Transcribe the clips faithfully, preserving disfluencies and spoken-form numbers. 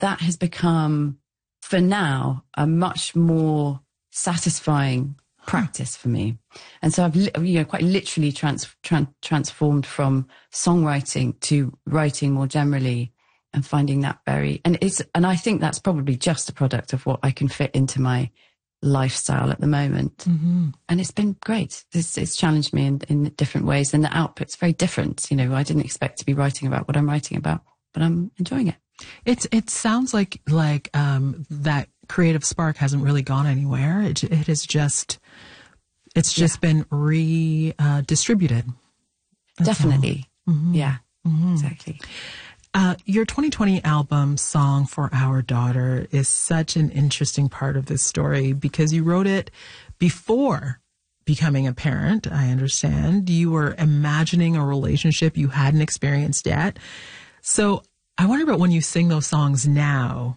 that has become, for now, a much more satisfying practice for me. And so I've, you know, quite literally trans, trans, transformed from songwriting to writing more generally, and finding that very, and it's, and I think that's probably just a product of what I can fit into my lifestyle at the moment. Mm-hmm. And it's been great. It's, it's challenged me in, in different ways, and the output's very different. You know, I didn't expect to be writing about what I'm writing about, but I'm enjoying it. It's, it sounds like, like, um, that creative spark hasn't really gone anywhere. It, it has just, it's just yeah. been re, uh, distributed. Definitely. Mm-hmm. Yeah, mm-hmm. exactly. Uh, your twenty twenty album, Song for Our Daughter, is such an interesting part of this story because you wrote it before becoming a parent, I understand. You were imagining a relationship you hadn't experienced yet. So I wonder about when you sing those songs now,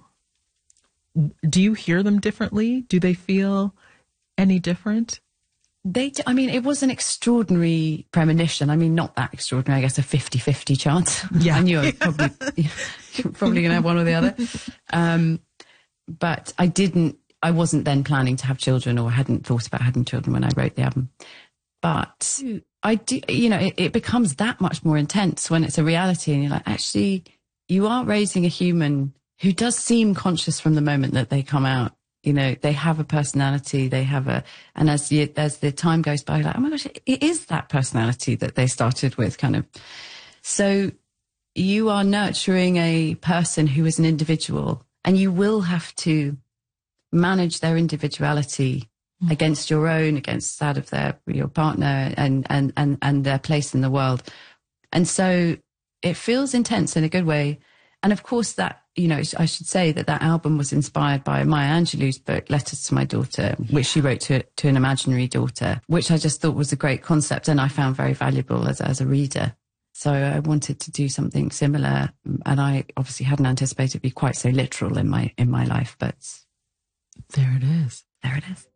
do you hear them differently? Do they feel any different? They, I mean, it was an extraordinary premonition. I mean, not that extraordinary, I guess, a fifty-fifty chance. Yeah. I knew I was probably, probably going to have one or the other. Um, but I didn't, I wasn't then planning to have children, or hadn't thought about having children when I wrote the album. But I do, you know, it, it becomes that much more intense when it's a reality, and you're like, actually, you are raising a human who does seem conscious from the moment that they come out. You know, they have a personality, they have a, and as the, as the time goes by, like, oh my gosh, it is that personality that they started with, kind of. So you are nurturing a person who is an individual, and you will have to manage their individuality mm-hmm. against your own, against that of their, your partner, and, and, and, and their place in the world. And so it feels intense in a good way. And of course that, you know, I should say that that album was inspired by Maya Angelou's book, Letters to My Daughter, which she wrote to, to an imaginary daughter, which I just thought was a great concept, and I found very valuable as, as a reader. So I wanted to do something similar, and I obviously hadn't anticipated it'd be quite so literal in my, in my life, but there it is. There it is.